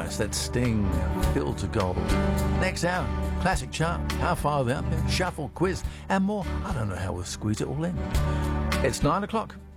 Paradise, that Sting, Filled to Gold. Next hour, classic chart, how far are they up there, shuffle, quiz, and more. I don't know how we'll squeeze it all in. It's 9 o'clock.